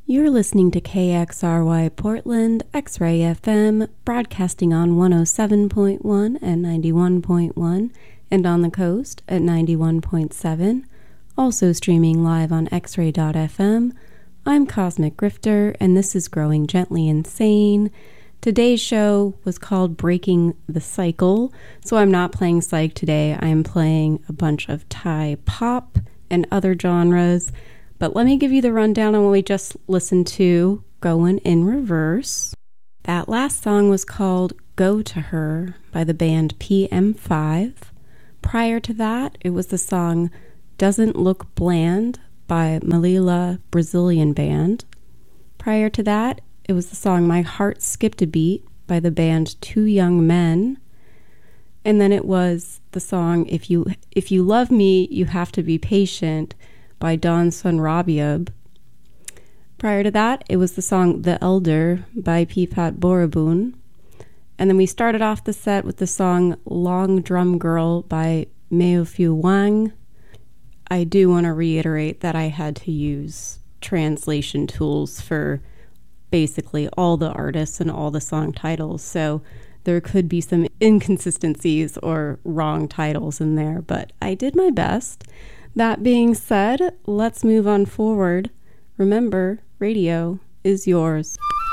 You're listening to KXRY Portland, X-Ray FM, broadcasting on 107.1 and 91.1, and on the coast at 91.7, also streaming live on xray.fm. I'm Cosmic Grifter, and this is Growing Gently Insane. Today's show was called Breaking the Cycle, so I'm not playing psych today. I am playing a bunch of Thai pop and other genres. But let me give you the rundown on what we just listened to, going in reverse. That last song was called Go to Her by the band PM5. Prior to that, it was the song Doesn't Look Bland by Malila Brazilian Band. Prior to that, it was the song My Heart Skipped a Beat by the band Two Young Men. And then it was the song If You Love Me, You Have to Be Patient by Don Sunrabiab. Prior to that, it was the song The Elder by Pipat Borabun. And then we started off the set with the song Long Drum Girl by Meofu Wang. I do want to reiterate that I had to use translation tools for basically all the artists and all the song titles, so there could be some inconsistencies or wrong titles in there, but I did my best. That being said, let's move on forward. Remember, radio is yours.